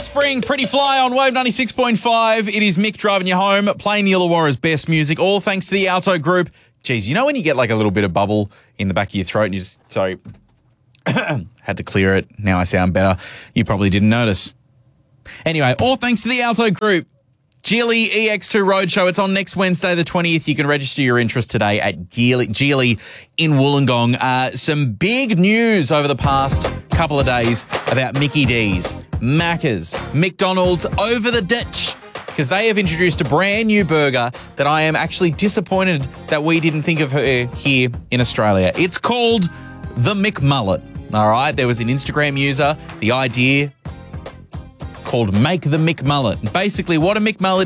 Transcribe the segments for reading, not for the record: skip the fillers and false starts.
Offspring, Pretty Fly on Wave 96.5. It is Mick driving you home, playing the Illawarra's best music, all thanks to the Alto Group. Geez, you know when you get like a little bit of bubble in the back of your throat and you just, sorry, had to clear it. Now I sound better. You probably didn't notice. Anyway, all thanks to the Alto Group. Geely EX2 Roadshow. It's on next Wednesday, the 20th. You can register your interest today at Geely in Wollongong. Some big news over the past couple of days about Mickey D's, Macca's, McDonald's over the ditch, because they have introduced a brand new burger that I am actually disappointed that we didn't think of here in Australia. It's called the McMullet. All right, there was an Instagram user, the idea called Make the McMullet. Basically, what a McMullet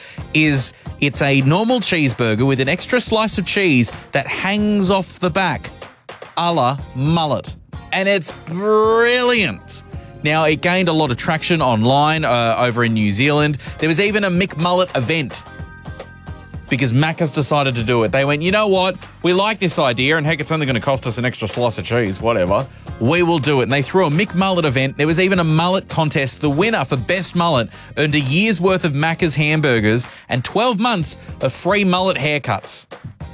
is it's a normal cheeseburger with an extra slice of cheese that hangs off the back, a la mullet. And it's brilliant. Now, it gained a lot of traction online over in New Zealand. There was even a McMullet event because Macca's decided to do it. They went, you know what? We like this idea, and heck, it's only going to cost us an extra slice of cheese, whatever. We will do it. And they threw a McMullet event. There was even a mullet contest. The winner for best mullet earned a year's worth of Macca's hamburgers and 12 months of free mullet haircuts.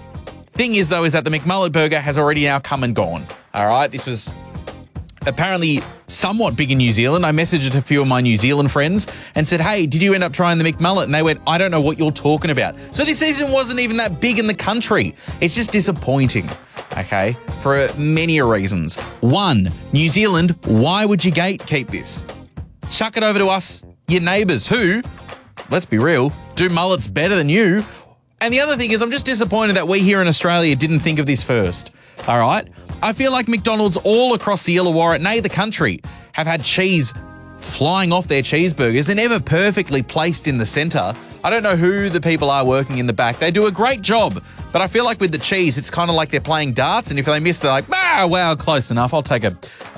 Thing is, though, is that the McMullet burger has already now come and gone. All right, this was apparently somewhat big in New Zealand. I messaged a few of my New Zealand friends and said, hey, did you end up trying the McMullet? And they went, I don't know what you're talking about. So this even wasn't even that big in the country. It's just disappointing, okay, for many reasons. One, New Zealand, why would you gatekeep this? Chuck it over to us, your neighbours, who, let's be real, do mullets better than you. And the other thing is I'm just disappointed that we here in Australia didn't think of this first, all right? I feel like McDonald's all across the Illawarra, nay, the country, have had cheese flying off their cheeseburgers. They're never perfectly placed in the centre. I don't know who the people are working in the back. They do a great job, but I feel like with the cheese, it's kind of like they're playing darts, and if they miss, they're like, wow, close enough. I'll take a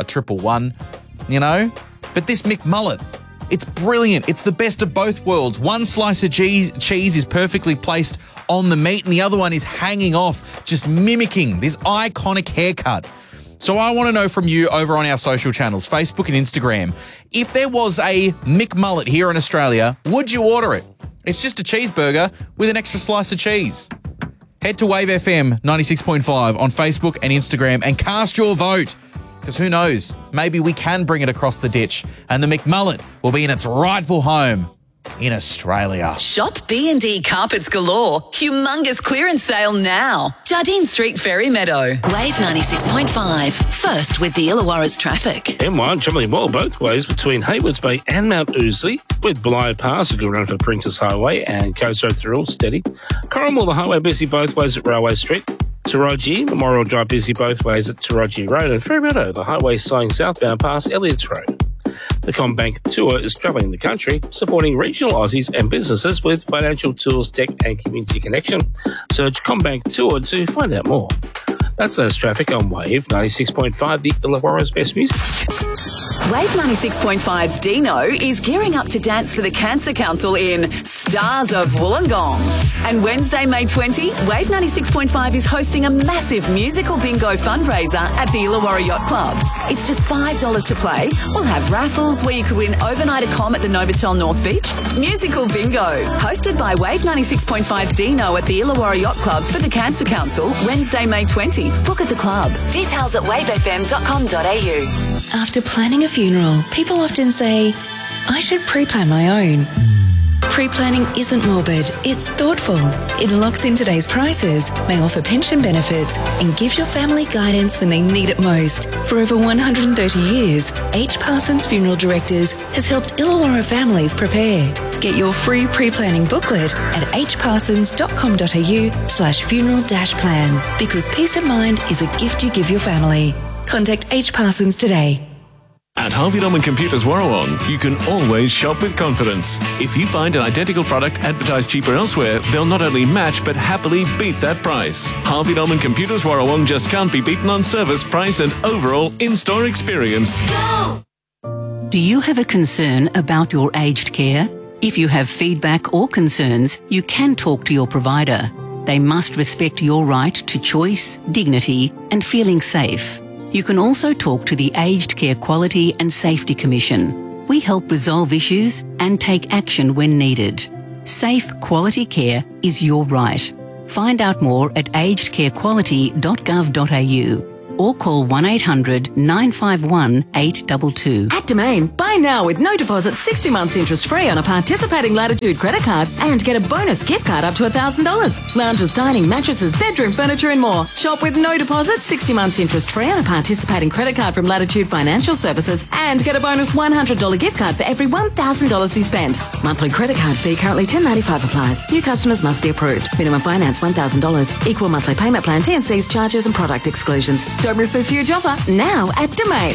111, you know? But this McMullet, it's brilliant. It's the best of both worlds. One slice of cheese is perfectly placed on the meat, and the other one is hanging off, just mimicking this iconic haircut. So I want to know from you over on our social channels, Facebook and Instagram, if there was a McMullet here in Australia, would you order it? It's just a cheeseburger with an extra slice of cheese. Head to Wave FM 96.5 on Facebook and Instagram and cast your vote. Because who knows, maybe we can bring it across the ditch and the McMullet will be in its rightful home in Australia. Shop B&D Carpets Galore. Humongous clearance sale now. Jardine Street, Ferry Meadow. Wave 96.5. First with the Illawarra's traffic. M1 travelling well both ways between Haywards Bay and Mount Ousley, with Bligh Pass a good run for Princess Highway and Coast Road through steady. Corrimal, the highway busy both ways at Railway Street. Taraji, Memorial Drive busy both ways at Taraji Road, and Ferry Meadow, the highway slowing southbound past Elliots Road. The CommBank Tour is travelling the country, supporting regional Aussies and businesses with financial tools, tech and community connection. Search CommBank Tour to find out more. That's those traffic on Wave 96.5, the Illawarra's best music. Wave 96.5's Dino is gearing up to dance for the Cancer Council in Stars of Wollongong. And Wednesday, May 20, Wave 96.5 is hosting a massive musical bingo fundraiser at the Illawarra Yacht Club. It's just $5 to play. We'll have raffles where you could win overnight accom at the Novotel North Beach. Musical bingo, hosted by Wave 96.5's Dino at the Illawarra Yacht Club for the Cancer Council, Wednesday, May 20. Book at the club. Details at wavefm.com.au. After planning a funeral, people often say, I should pre-plan my own. Pre-planning isn't morbid, it's thoughtful. It locks in today's prices, may offer pension benefits, and gives your family guidance when they need it most. For over 130 years, H. Parsons Funeral Directors has helped Illawarra families prepare. Get your free pre-planning booklet at hparsons.com.au/funeral-plan, because peace of mind is a gift you give your family. Contact H. Parsons today. At Harvey Norman Computers Warrawong, you can always shop with confidence. If you find an identical product advertised cheaper elsewhere, they'll not only match but happily beat that price. Harvey Norman Computers Warrawong just can't be beaten on service, price and overall in-store experience. Go! Do you have a concern about your aged care? If you have feedback or concerns, you can talk to your provider. They must respect your right to choice, dignity and feeling safe. You can also talk to the Aged Care Quality and Safety Commission. We help resolve issues and take action when needed. Safe, quality care is your right. Find out more at agedcarequality.gov.au or call 1800 951 822. At Domain, buy now with no deposit, 60 months interest free on a participating Latitude credit card and get a bonus gift card up to $1,000. Lounges, dining, mattresses, bedroom furniture and more. Shop with no deposit, 60 months interest free on a participating credit card from Latitude Financial Services and get a bonus $100 gift card for every $1,000 you spend. Monthly credit card fee currently $10.95 applies. New customers must be approved. Minimum finance $1,000. Equal monthly payment plan, T&Cs, charges and product exclusions. Don't miss this huge offer now at Domain.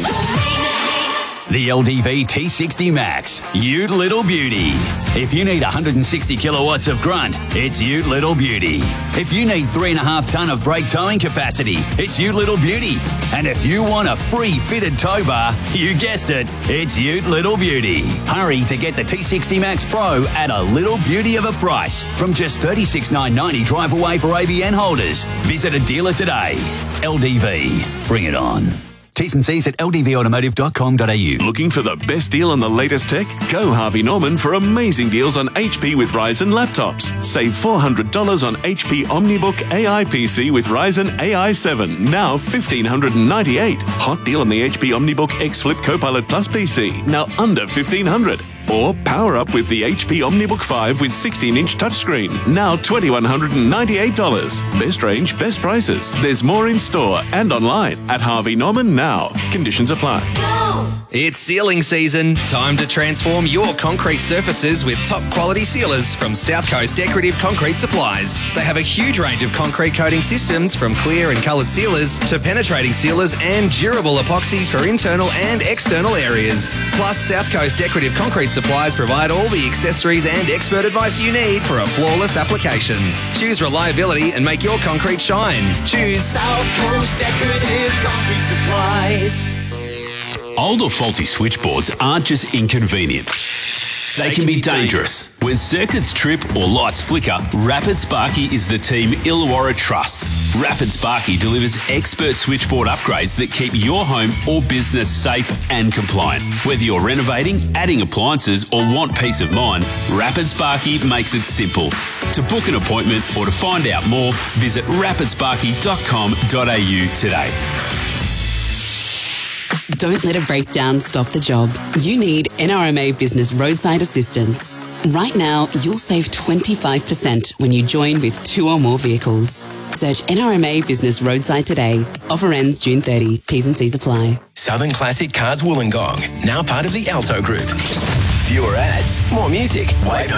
The LDV T60 Max, Ute Little Beauty. If you need 160 kilowatts of grunt, it's Ute Little Beauty. If you need 3.5 tonne of brake towing capacity, it's Ute Little Beauty. And if you want a free fitted tow bar, you guessed it, it's Ute Little Beauty. Hurry to get the T60 Max Pro at a little beauty of a price from just $36,990 drive away for ABN holders. Visit a dealer today. LDV, bring it on. T's and C's at ldvautomotive.com.au. Looking for the best deal on the latest tech? Go Harvey Norman for amazing deals on HP with Ryzen laptops. Save $400 on HP OmniBook AI PC with Ryzen AI 7, now $1,598. Hot deal on the HP OmniBook X Flip Copilot Plus PC, now under $1,500. Or power up with the HP OmniBook 5 with 16-inch touchscreen, now $2,198. Best range, best prices. There's more in store and online at Harvey Norman now. Conditions apply. It's sealing season. Time to transform your concrete surfaces with top quality sealers from South Coast Decorative Concrete Supplies. They have a huge range of concrete coating systems from clear and coloured sealers to penetrating sealers and durable epoxies for internal and external areas. Plus, South Coast Decorative Concrete Supplies provide all the accessories and expert advice you need for a flawless application. Choose reliability and make your concrete shine. Choose South Coast Decorative Concrete Supplies. Old or faulty switchboards aren't just inconvenient. They can be dangerous. When circuits trip or lights flicker, Rapid Sparky is the team Illawarra trusts. Rapid Sparky delivers expert switchboard upgrades that keep your home or business safe and compliant. Whether you're renovating, adding appliances, or want peace of mind, Rapid Sparky makes it simple. To book an appointment or to find out more, visit rapidsparky.com.au today. Don't let a breakdown stop the job. You need NRMA Business Roadside Assistance. Right now, you'll save 25% when you join with 2 or more vehicles. Search NRMA Business Roadside today. Offer ends June 30. T's and C's apply. Southern Classic Cars Wollongong, now part of the Alto Group. Fewer ads, more music. Wave